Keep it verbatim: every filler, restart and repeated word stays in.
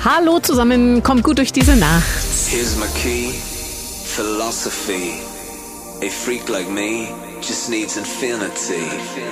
Hallo zusammen, kommt gut durch diese Nacht. Here's my key, philosophy. A freak like me just needs infinity.